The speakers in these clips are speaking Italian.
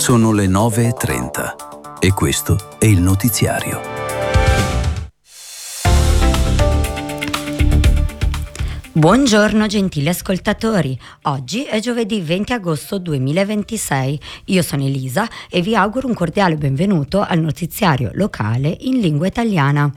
Sono le 9:30 e questo è il notiziario. Buongiorno gentili ascoltatori, oggi è giovedì 20 agosto 2026, io sono Elisa e vi auguro un cordiale benvenuto al notiziario locale in lingua italiana.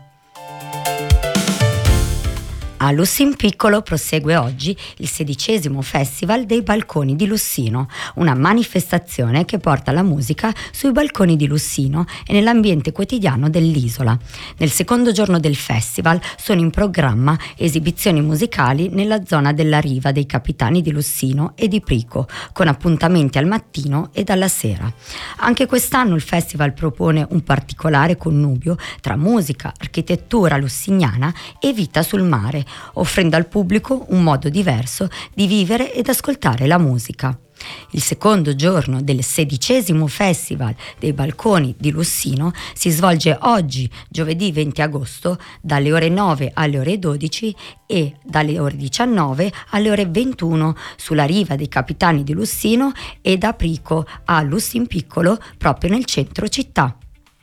A Lussinpiccolo prosegue oggi il 16° Festival dei Balconi di Lussino, una manifestazione che porta la musica sui balconi di Lussino e nell'ambiente quotidiano dell'isola. Nel secondo giorno del festival sono in programma esibizioni musicali nella zona della riva dei Capitani di Lussino e di Prico, con appuntamenti al mattino e alla sera. Anche quest'anno il festival propone un particolare connubio tra musica, architettura lussignana e vita sul mare, offrendo al pubblico un modo diverso di vivere ed ascoltare la musica. Il secondo giorno del 16° Festival dei Balconi di Lussino si svolge oggi, giovedì 20 agosto, dalle ore 9 alle ore 12 e dalle ore 19 alle ore 21 sulla riva dei Capitani di Lussino e da Prico a Lussinpiccolo, proprio nel centro città.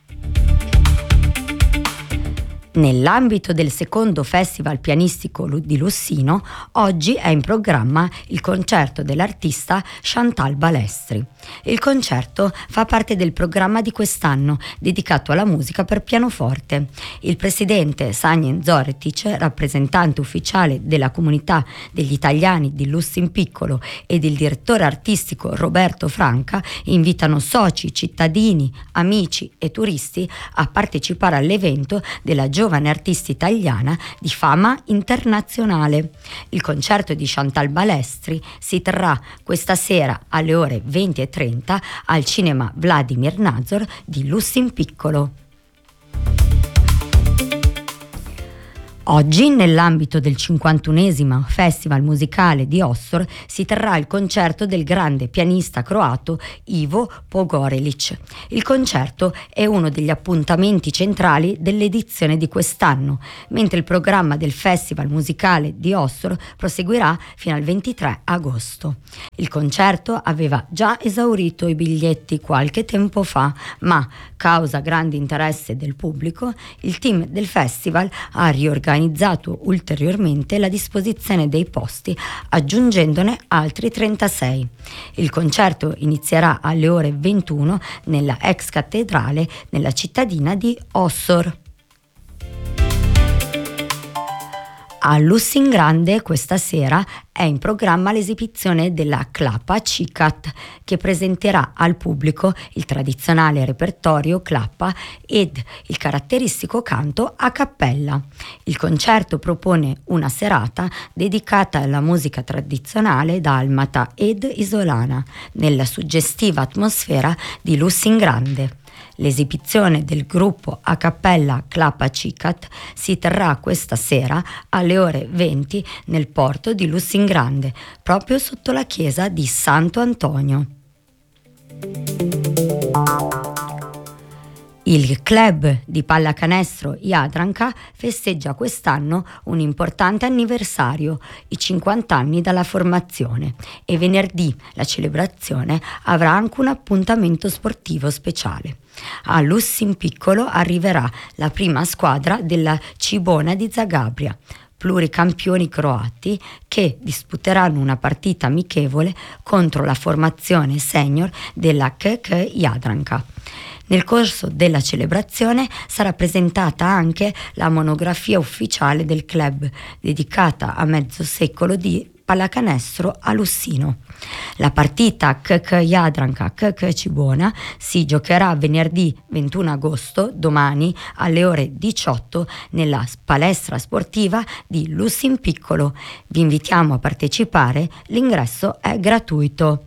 Nell'ambito del secondo Festival pianistico di Lussino, oggi è in programma il concerto dell'artista Chantal Balestri. Il concerto fa parte del programma di quest'anno, dedicato alla musica per pianoforte. Il presidente Sanjen Zoretic, rappresentante ufficiale della comunità degli italiani di Lussinpiccolo, ed il direttore artistico Roberto Franca invitano soci, cittadini, amici e turisti a partecipare all'evento della giovane artista italiana di fama internazionale. Il concerto di Chantal Balestri si terrà questa sera alle ore 20:30 al cinema Vladimir Nazor di Lussinpiccolo. Oggi, nell'ambito del 51° Festival musicale di Ossor, si terrà il concerto del grande pianista croato Ivo Pogorelic. Il concerto è uno degli appuntamenti centrali dell'edizione di quest'anno, mentre il programma del Festival musicale di Ossor proseguirà fino al 23 agosto. Il concerto aveva già esaurito i biglietti qualche tempo fa, ma, causa grande interesse del pubblico, il team del festival ha riorganizzato ulteriormente la disposizione dei posti, aggiungendone altri 36. Il concerto inizierà alle ore 21 nella ex cattedrale nella cittadina di Ossor. A Lussingrande questa sera è in programma l'esibizione della Klapa Cikat, che presenterà al pubblico il tradizionale repertorio Klapa ed il caratteristico canto a cappella. Il concerto propone una serata dedicata alla musica tradizionale dalmata ed isolana, nella suggestiva atmosfera di Lussingrande. L'esibizione del gruppo a cappella Klapa Cikat si terrà questa sera alle ore 20 nel porto di Lussingrande, proprio sotto la chiesa di Santo Antonio. Il club di pallacanestro Jadranka festeggia quest'anno un importante anniversario, i 50 anni dalla formazione, e venerdì la celebrazione avrà anche un appuntamento sportivo speciale. A Lussinpiccolo arriverà la prima squadra della Cibona di Zagabria, pluricampioni croati, che disputeranno una partita amichevole contro la formazione senior della KK Jadranka. Nel corso della celebrazione sarà presentata anche la monografia ufficiale del club, dedicata a mezzo secolo di pallacanestro a Lussino. La partita KK Jadranka KK Cibona si giocherà venerdì 21 agosto, domani, alle ore 18 nella palestra sportiva di Lussinpiccolo. Vi invitiamo a partecipare, l'ingresso è gratuito.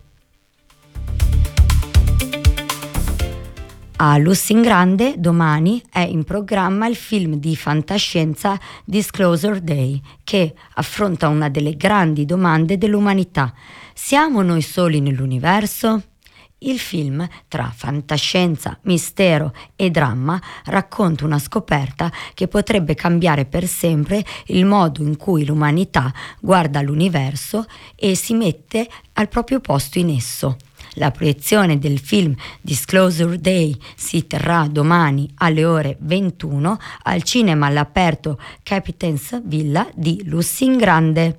A Lussingrande domani è in programma il film di fantascienza Disclosure Day, che affronta una delle grandi domande dell'umanità. Siamo noi soli nell'universo? Il film, tra fantascienza, mistero e dramma, racconta una scoperta che potrebbe cambiare per sempre il modo in cui l'umanità guarda l'universo e si mette al proprio posto in esso. La proiezione del film Disclosure Day si terrà domani alle ore 21 al cinema all'aperto Captain's Villa di Lussingrande.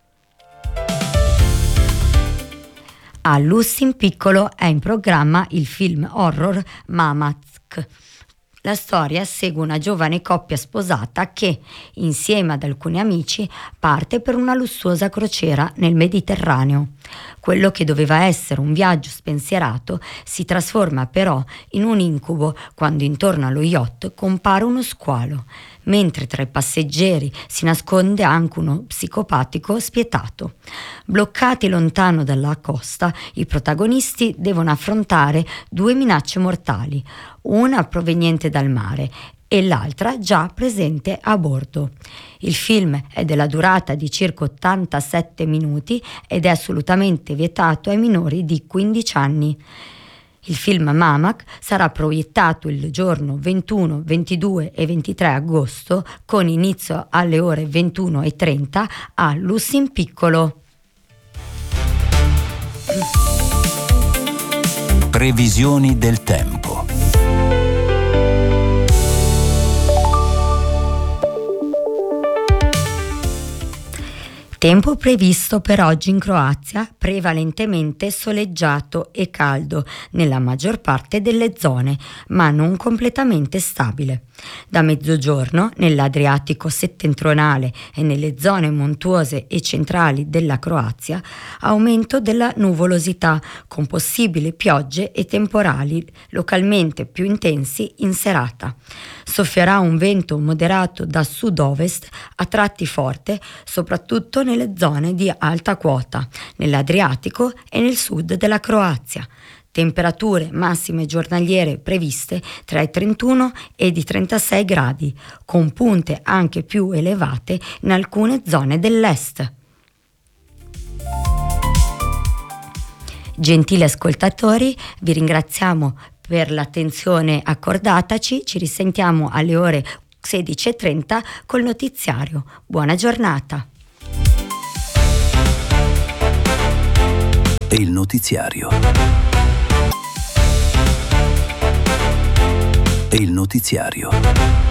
A Lussin Piccolo è in programma il film horror Mamac. La storia segue una giovane coppia sposata che, insieme ad alcuni amici, parte per una lussuosa crociera nel Mediterraneo. Quello che doveva essere un viaggio spensierato si trasforma però in un incubo quando intorno allo yacht compare uno squalo, mentre tra i passeggeri si nasconde anche uno psicopatico spietato. Bloccati lontano dalla costa, i protagonisti devono affrontare due minacce mortali, una proveniente dal mare e l'altra già presente a bordo. Il film è della durata di circa 87 minuti ed è assolutamente vietato ai minori di 15 anni. Il film Mamac sarà proiettato il giorno 21, 22 e 23 agosto con inizio alle ore 21:30 a Lussin Piccolo. Previsioni del tempo. Tempo previsto per oggi in Croazia, prevalentemente soleggiato e caldo nella maggior parte delle zone, ma non completamente stabile. Da mezzogiorno, nell'Adriatico settentrionale e nelle zone montuose e centrali della Croazia, aumento della nuvolosità, con possibili piogge e temporali localmente più intensi in serata. Soffierà un vento moderato da sud-ovest, a tratti forte, soprattutto nelle zone di alta quota, nell'Adriatico e nel sud della Croazia. Temperature massime giornaliere previste tra i 31 ed i 36 gradi, con punte anche più elevate in alcune zone dell'est. Gentili ascoltatori, vi ringraziamo per l'attenzione accordataci, ci risentiamo alle ore 16:30 col notiziario. Buona giornata. Il notiziario. Il notiziario.